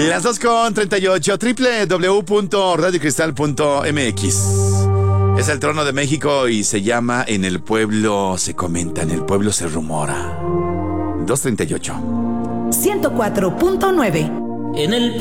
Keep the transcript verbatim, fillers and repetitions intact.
Las dos con treinta y ocho, doble u doble u doble u punto radio cristal punto m x. Es el trono de México y se llama En el pueblo se comenta, en el pueblo se rumora. dos treinta y ocho. ciento cuatro punto nueve. En el